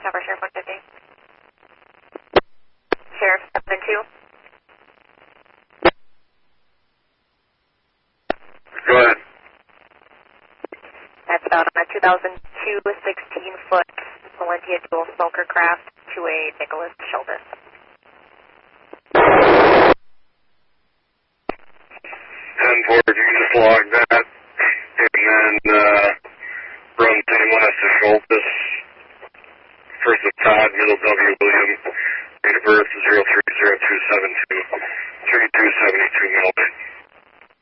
Cover Sheriff 150. Sheriff 72. Go ahead. That's about on a 2002 16-foot Valentia dual smoker craft to a Nicholas Sheldon. 10-4, if you can just log that, and then run same last to Schultes, first of Todd, middle W. William, date of birth 030272, 3272 Melbourne.